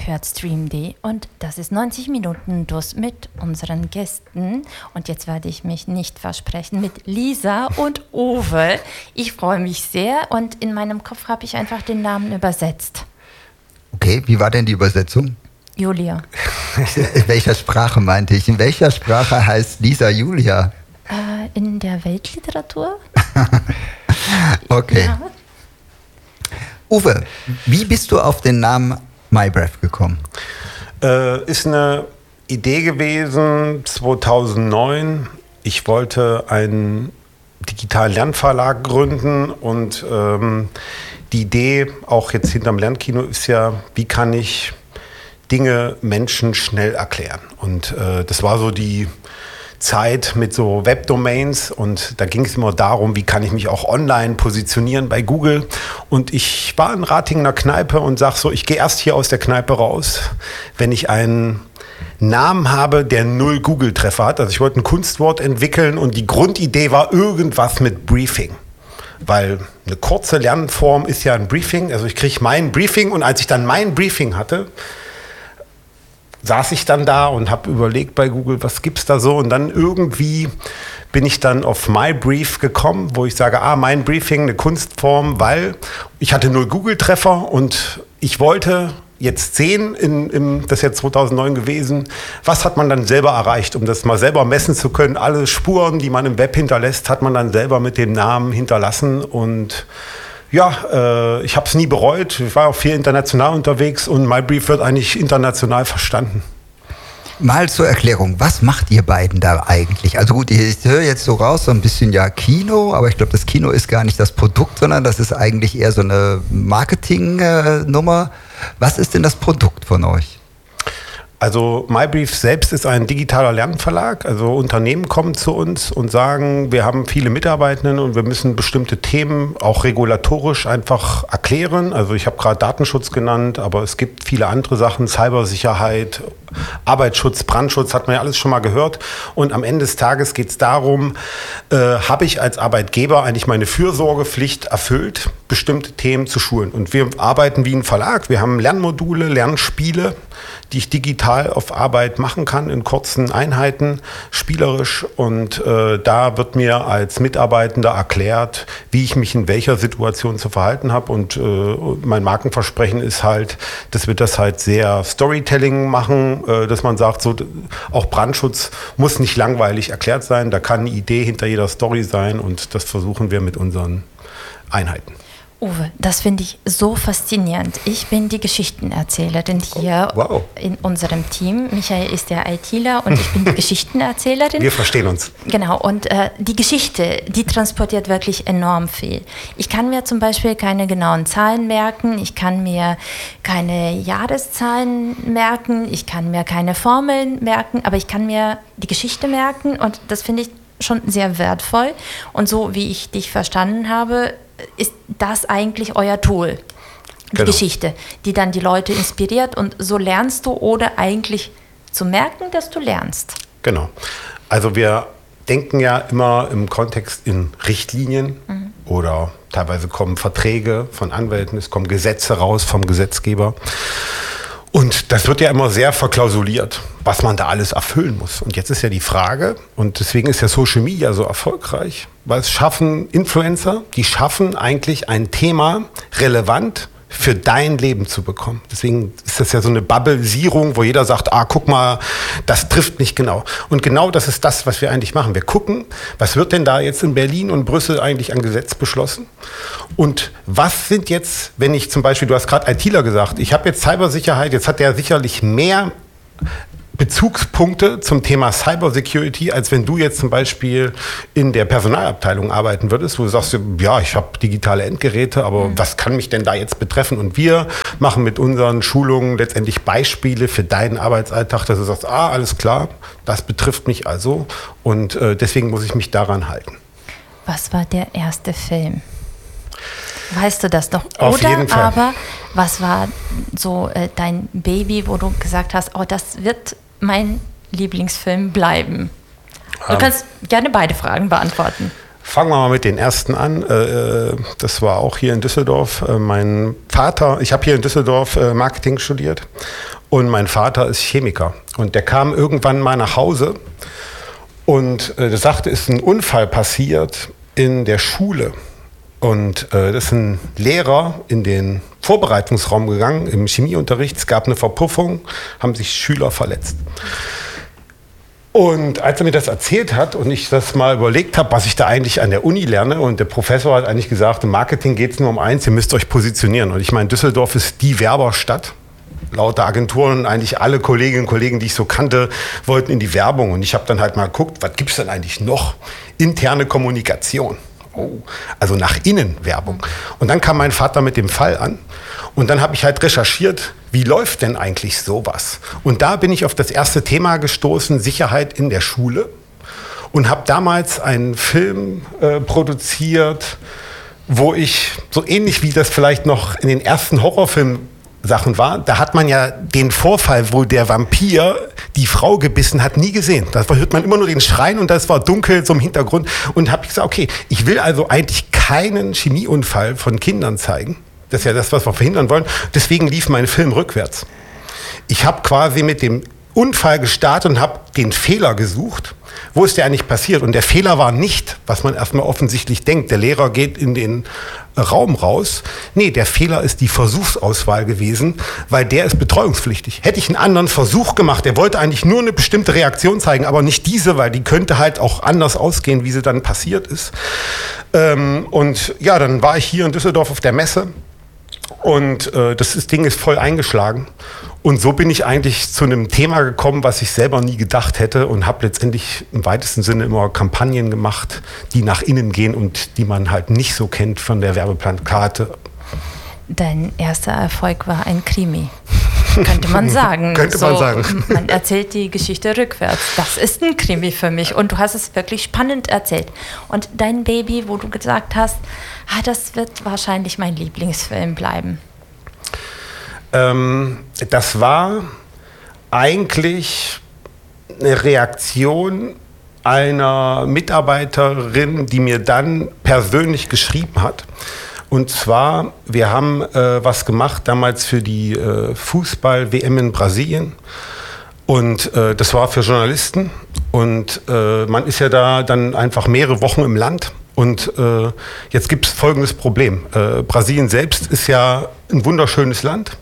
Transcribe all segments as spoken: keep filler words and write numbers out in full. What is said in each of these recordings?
hört StreamD und das ist neunzig Minuten Dus mit unseren Gästen. Und jetzt werde ich mich nicht versprechen mit Lisa und Uwe. Ich freue mich sehr und in meinem Kopf habe ich einfach den Namen übersetzt. Okay, wie war denn die Übersetzung? Julia. In welcher Sprache meinte ich? In welcher Sprache heißt Lisa Julia? Äh, in der Weltliteratur. Okay. Ja. Uwe, wie bist du auf den Namen MyBreath gekommen? Äh, ist eine Idee gewesen, zweitausendneun. Ich wollte einen digitalen Lernverlag gründen und ähm, die Idee, auch jetzt hinterm Lernkino, ist ja, wie kann ich Dinge Menschen schnell erklären? Und äh, das war so die Zeit mit so Webdomains und da ging es immer darum, wie kann ich mich auch online positionieren bei Google. Und ich war in Ratingen in einer Kneipe und sag so, ich gehe erst hier aus der Kneipe raus, wenn ich einen Namen habe, der null Google-Treffer hat. Also ich wollte ein Kunstwort entwickeln und die Grundidee war irgendwas mit Briefing. Weil eine kurze Lernform ist ja ein Briefing. Also ich kriege mein Briefing und als ich dann mein Briefing hatte, saß ich dann da und habe überlegt bei Google, was gibt's da so? Und dann irgendwie bin ich dann auf MyBrief gekommen, wo ich sage, ah, mein Briefing, eine Kunstform, weil ich hatte null Google-Treffer und ich wollte jetzt sehen, in, in, das ist jetzt zweitausendneun gewesen, was hat man dann selber erreicht, um das mal selber messen zu können. Alle Spuren, die man im Web hinterlässt, hat man dann selber mit dem Namen hinterlassen und ja, äh, ich habe es nie bereut. Ich war auch viel international unterwegs und MyBrief wird eigentlich international verstanden. Mal zur Erklärung, was macht ihr beiden da eigentlich? Also gut, ich höre jetzt so raus, so ein bisschen ja Kino, aber ich glaube, das Kino ist gar nicht das Produkt, sondern das ist eigentlich eher so eine Marketing-Nummer. Was ist denn das Produkt von euch? Also MyBrief selbst ist ein digitaler Lernverlag. Also Unternehmen kommen zu uns und sagen, wir haben viele Mitarbeitenden und wir müssen bestimmte Themen auch regulatorisch einfach erklären. Also ich habe gerade Datenschutz genannt, aber es gibt viele andere Sachen, Cybersicherheit, Arbeitsschutz, Brandschutz, hat man ja alles schon mal gehört. Und am Ende des Tages geht es darum, äh, habe ich als Arbeitgeber eigentlich meine Fürsorgepflicht erfüllt, bestimmte Themen zu schulen. Und wir arbeiten wie ein Verlag. Wir haben Lernmodule, Lernspiele, die ich digital auf Arbeit machen kann, in kurzen Einheiten, spielerisch. Und äh, da wird mir als Mitarbeitender erklärt, wie ich mich in welcher Situation zu verhalten habe. Und äh, mein Markenversprechen ist halt, dass wir das halt sehr Storytelling machen, äh, dass man sagt, so, auch Brandschutz muss nicht langweilig erklärt sein. Da kann eine Idee hinter jeder Story sein und das versuchen wir mit unseren Einheiten. Uwe, das finde ich so faszinierend. Ich bin die Geschichtenerzählerin hier oh, wow. in unserem Team. Michael ist der ITler und ich bin die Geschichtenerzählerin. Wir verstehen uns. Genau, und äh, die Geschichte, die transportiert wirklich enorm viel. Ich kann mir zum Beispiel keine genauen Zahlen merken, ich kann mir keine Jahreszahlen merken, ich kann mir keine Formeln merken, aber ich kann mir die Geschichte merken und das finde ich schon sehr wertvoll. Und so wie ich dich verstanden habe, ist das eigentlich euer Tool, die genau. Geschichte, die dann die Leute inspiriert und so lernst du, oder eigentlich zu merken, dass du lernst. Genau. Also wir denken ja immer im Kontext in Richtlinien mhm. oder teilweise kommen Verträge von Anwälten, es kommen Gesetze raus vom Gesetzgeber. Und das wird ja immer sehr verklausuliert, was man da alles erfüllen muss. Und jetzt ist ja die Frage, und deswegen ist ja Social Media so erfolgreich, weil es schaffen Influencer, die schaffen eigentlich ein Thema relevant für dein Leben zu bekommen. Deswegen ist das ja so eine Bubbleisierung, wo jeder sagt, ah, guck mal, das trifft nicht genau. Und genau das ist das, was wir eigentlich machen. Wir gucken, was wird denn da jetzt in Berlin und Brüssel eigentlich an Gesetz beschlossen? Und was sind jetzt, wenn ich zum Beispiel, du hast gerade ITler gesagt, ich habe jetzt Cybersicherheit, jetzt hat der sicherlich mehr Bezugspunkte zum Thema Cybersecurity, als wenn du jetzt zum Beispiel in der Personalabteilung arbeiten würdest, wo du sagst, ja, ich habe digitale Endgeräte, aber mhm. was kann mich denn da jetzt betreffen? Und wir machen mit unseren Schulungen letztendlich Beispiele für deinen Arbeitsalltag, dass du sagst, ah, alles klar, das betrifft mich also und äh, deswegen muss ich mich daran halten. Was war der erste Film? Weißt du das noch? Auf Oder jeden Fall. Aber was war so äh, dein Baby, wo du gesagt hast, oh, das wird mein Lieblingsfilm bleiben? Du Ähm, kannst gerne beide Fragen beantworten. Fangen wir mal mit den ersten an. Das war auch hier in Düsseldorf. Mein Vater, ich habe hier in Düsseldorf Marketing studiert und mein Vater ist Chemiker. Und der kam irgendwann mal nach Hause und der sagte, es ist ein Unfall passiert in der Schule. Und das ist ein Lehrer in den Vorbereitungsraum gegangen, im Chemieunterricht. Es gab eine Verpuffung, haben sich Schüler verletzt. Und als er mir das erzählt hat und ich das mal überlegt habe, was ich da eigentlich an der Uni lerne, und der Professor hat eigentlich gesagt, im Marketing geht es nur um eins, ihr müsst euch positionieren. Und ich meine, Düsseldorf ist die Werberstadt. Laut der Agenturen, eigentlich alle Kolleginnen und Kollegen, die ich so kannte, wollten in die Werbung. Und ich habe dann halt mal geguckt, was gibt es denn eigentlich noch? Interne Kommunikation. Oh, also nach innen Werbung. Und dann kam mein Vater mit dem Fall an. Und dann habe ich halt recherchiert, wie läuft denn eigentlich sowas? Und da bin ich auf das erste Thema gestoßen, Sicherheit in der Schule. Und habe damals einen Film äh, produziert, wo ich, so ähnlich wie das vielleicht noch in den ersten Horrorfilm-Sachen war, da hat man ja den Vorfall, wo der Vampir die Frau gebissen hat, nie gesehen. Da hört man immer nur den Schreien und das war dunkel so im Hintergrund. Und habe gesagt, okay, ich will also eigentlich keinen Chemieunfall von Kindern zeigen. Das ist ja das, was wir verhindern wollen. Deswegen lief mein Film rückwärts. Ich habe quasi mit dem Unfall gestartet und habe den Fehler gesucht. Wo ist der eigentlich passiert? Und der Fehler war nicht, was man erstmal offensichtlich denkt, der Lehrer geht in den Raum raus. Nee, der Fehler ist die Versuchsauswahl gewesen, weil der ist betreuungspflichtig. Hätte ich einen anderen Versuch gemacht, der wollte eigentlich nur eine bestimmte Reaktion zeigen, aber nicht diese, weil die könnte halt auch anders ausgehen, wie sie dann passiert ist. Ähm, und ja, dann war ich hier in Düsseldorf auf der Messe. Und äh, das ist, Ding ist voll eingeschlagen. Und so bin ich eigentlich zu einem Thema gekommen, was ich selber nie gedacht hätte, und habe letztendlich im weitesten Sinne immer Kampagnen gemacht, die nach innen gehen und die man halt nicht so kennt von der Werbeplakate. Dein erster Erfolg war ein Krimi, könnte man sagen. Könnte so, man sagen. Man erzählt die Geschichte rückwärts. Das ist ein Krimi für mich und du hast es wirklich spannend erzählt. Und dein Baby, wo du gesagt hast, ah, das wird wahrscheinlich mein Lieblingsfilm bleiben. Ähm, das war eigentlich eine Reaktion einer Mitarbeiterin, die mir dann persönlich geschrieben hat. Und zwar, wir haben äh, was gemacht damals für die äh, Fußball-W M in Brasilien. Und äh, das war für Journalisten. Und äh, man ist ja da dann einfach mehrere Wochen im Land. Und äh, jetzt gibt es folgendes Problem. Äh, Brasilien selbst ist ja ein wunderschönes Land.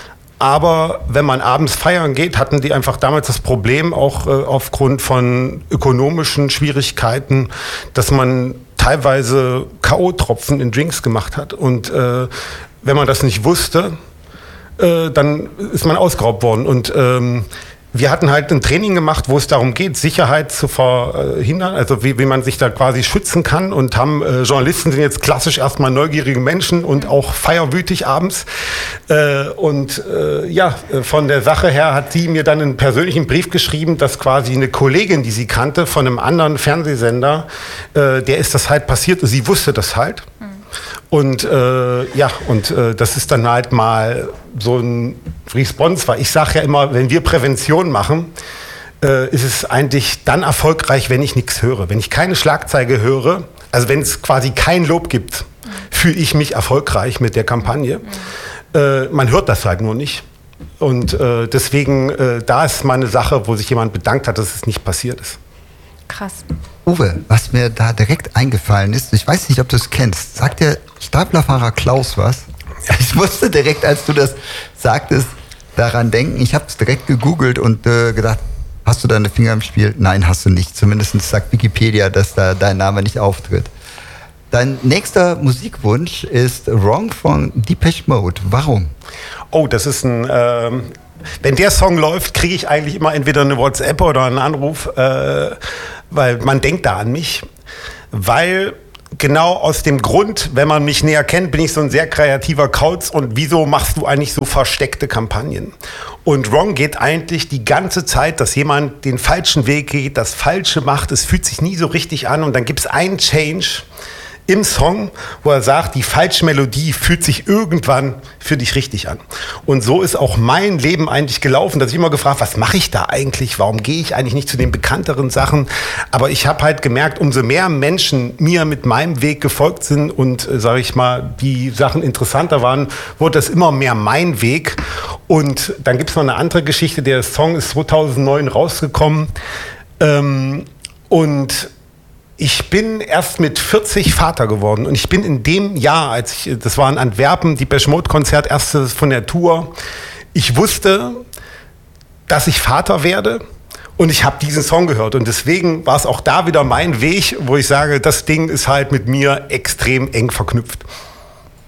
Aber wenn man abends feiern geht, hatten die einfach damals das Problem, auch äh, aufgrund von ökonomischen Schwierigkeiten, dass man teilweise K O-Tropfen in Drinks gemacht hat. Und äh, wenn man das nicht wusste, äh, dann ist man ausgeraubt worden. Und ähm, wir hatten halt ein Training gemacht, wo es darum geht, Sicherheit zu verhindern, also wie, wie man sich da quasi schützen kann, und haben äh, Journalisten sind jetzt klassisch erstmal neugierige Menschen und auch feierwütig abends. Äh, und äh, ja, von der Sache her hat sie mir dann einen persönlichen Brief geschrieben, dass quasi eine Kollegin, die sie kannte, von einem anderen Fernsehsender, äh, der ist das halt passiert und sie wusste das halt. Mhm. Und äh, ja, und äh, das ist dann halt mal so ein Response, weil ich sage ja immer, wenn wir Prävention machen, äh, ist es eigentlich dann erfolgreich, wenn ich nichts höre. Wenn ich keine Schlagzeile höre, also wenn es quasi kein Lob gibt, mhm. fühle ich mich erfolgreich mit der Kampagne. Mhm. Äh, man hört das halt nur nicht. Und äh, deswegen, äh, da ist mal eine Sache, wo sich jemand bedankt hat, dass es nicht passiert ist. Krass. Uwe, was mir da direkt eingefallen ist, ich weiß nicht, ob du es kennst, sagt der Staplerfahrer Klaus was? Ich musste direkt, als du das sagtest, daran denken. Ich habe es direkt gegoogelt und äh, gedacht, hast du deine Finger im Spiel? Nein, hast du nicht. Zumindest sagt Wikipedia, dass da dein Name nicht auftritt. Dein nächster Musikwunsch ist Wrong von Depeche Mode. Warum? Oh, das ist ein... Ähm Wenn der Song läuft, kriege ich eigentlich immer entweder eine WhatsApp oder einen Anruf, äh, weil man denkt da an mich. Weil genau aus dem Grund, wenn man mich näher kennt, bin ich so ein sehr kreativer Kauz, und wieso machst du eigentlich so versteckte Kampagnen? Und Wrong geht eigentlich die ganze Zeit, dass jemand den falschen Weg geht, das Falsche macht, es fühlt sich nie so richtig an, und dann gibt es einen Change im Song, wo er sagt, die falsche Melodie fühlt sich irgendwann für dich richtig an. Und so ist auch mein Leben eigentlich gelaufen, dass ich immer gefragt, was mache ich da eigentlich? Warum gehe ich eigentlich nicht zu den bekannteren Sachen? Aber ich habe halt gemerkt, umso mehr Menschen mir mit meinem Weg gefolgt sind und, äh, sage ich mal, die Sachen interessanter waren, wurde das immer mehr mein Weg. Und dann gibt es noch eine andere Geschichte. Der Song ist zweitausendneun rausgekommen. Ähm, und ich bin erst mit vierzig Vater geworden und ich bin in dem Jahr, als ich, das war in Antwerpen, die Depeche Mode Konzert, erstes von der Tour, ich wusste, dass ich Vater werde und ich habe diesen Song gehört und deswegen war es auch da wieder mein Weg, wo ich sage, das Ding ist halt mit mir extrem eng verknüpft.